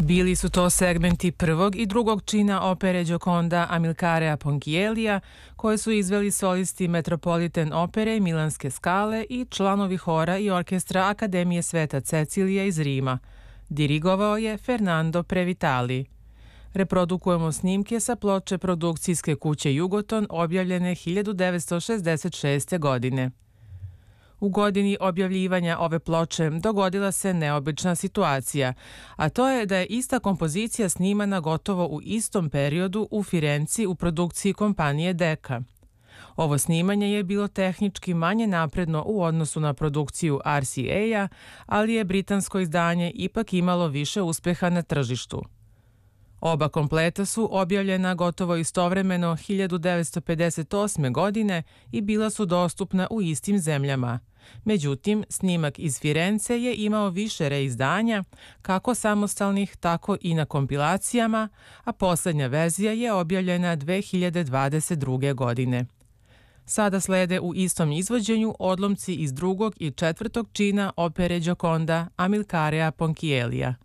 Bili su to segmenti prvog i drugog čina opere Gioconda Amilcarea Ponchiellija, koje su izveli solisti Metropolitan opere Milanske Skale i članovi hora i orkestra Akademije Sveta Cecilija iz Rima. Dirigovao je Fernando Previtali. Reprodukujemo snimke sa ploče produkcijske kuće Jugoton objavljene 1966. godine. U godini objavljivanja ove ploče dogodila se neobična situacija, a to je da je ista kompozicija snimana gotovo u istom periodu u Firenci u produkciji kompanije Decca. Ovo snimanje je bilo tehnički manje napredno u odnosu na produkciju RCA-a, ali je britansko izdanje ipak imalo više uspeha na tržištu. Oba kompleta su objavljena gotovo istovremeno 1958. godine i bila su dostupna u istim zemljama. Međutim, snimak iz Firence je imao više reizdanja, kako samostalnih, tako i na kompilacijama, a poslednja verzija je objavljena 2022. godine. Sada slede u istom izvođenju odlomci iz drugog i četvrtog čina opere Gioconda Amilcarea Ponchiellija.